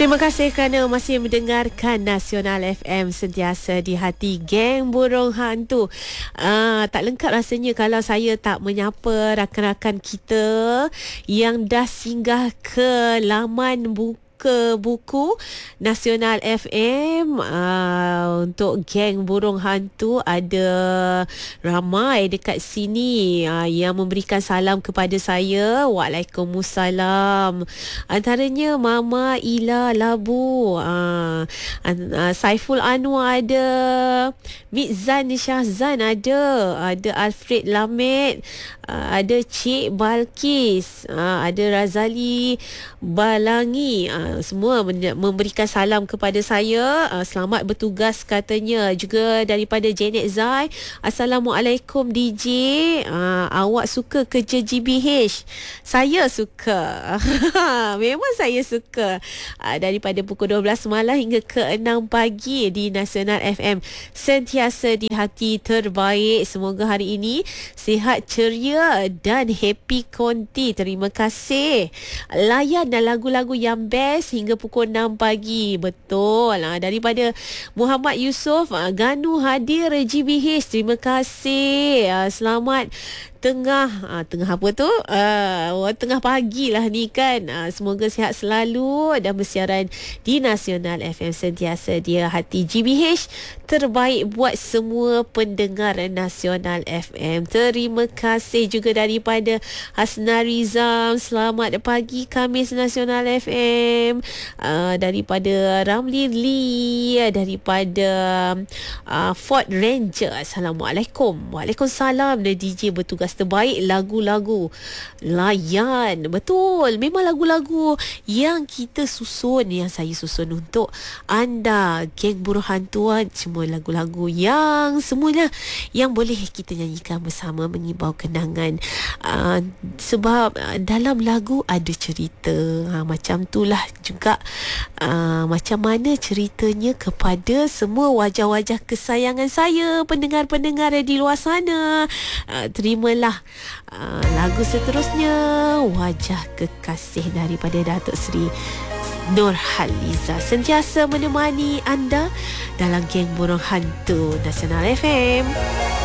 Terima kasih kerana masih mendengarkan Nasional FM, sentiasa di hati geng burung hantu. Tak lengkap rasanya kalau saya tak menyapa rakan-rakan kita yang dah singgah ke laman buku Nasional FM. Untuk geng burung hantu ada ramai dekat sini yang memberikan salam kepada saya. Waalaikumsalam. Antaranya Mama Ila Labu, Saiful Anwar ada, Mizan Syahzan ada Alfred Lamed, ada Cik Balkis, ada Razali Balangi. Semua memberikan salam kepada saya. Selamat bertugas katanya. Juga daripada Janet Zai, Assalamualaikum DJ. Awak suka kerja GBH? Saya suka. Memang saya suka. Daripada pukul 12 malam hingga ke 6 pagi di Nasional FM, sentiasa di hati terbaik. Semoga hari ini sihat, ceria dan happy konti. Terima kasih. Layan lagu-lagu yang best hingga pukul 6 pagi. Betul. Daripada Muhammad Yusof, Ganu hadir GBH. Terima kasih. Selamat tengah apa tu? Tengah pagi lah ni kan. Semoga sihat selalu dan bersiaran di Nasional FM, sentiasa dia hati GBH terbaik buat semua pendengar Nasional FM. Terima kasih juga daripada Hasna Rizam, selamat pagi Khamis Nasional FM. Daripada Ramli Lee, daripada Ford Ranger, Assalamualaikum. Waalaikumsalam. Dan DJ bertugas terbaik, lagu-lagu layan. Betul, memang lagu-lagu yang kita susun, yang saya susun untuk anda geng burung hantuan. Semua lagu-lagu yang semuanya yang boleh kita nyanyikan bersama, mengibau kenangan. Sebab dalam lagu ada cerita. Macam itulah juga macam mana ceritanya kepada semua wajah-wajah kesayangan saya, pendengar-pendengar di luar sana. Terimalah lagu seterusnya, Wajah Kekasih daripada Datuk Seri Nurhaliza, sentiasa menemani anda dalam geng burung hantu Nasional FM.